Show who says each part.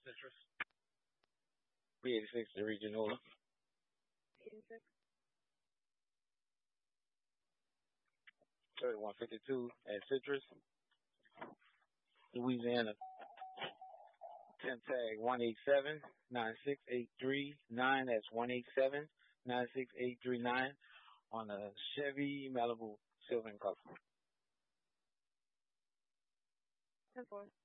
Speaker 1: Citrus. 386 to Regional.
Speaker 2: 86.
Speaker 1: 3152 at Citrus. Louisiana. 10 tag 187-96839. That's 187-96839 on a Chevy Malibu silver in color.
Speaker 2: 10-4.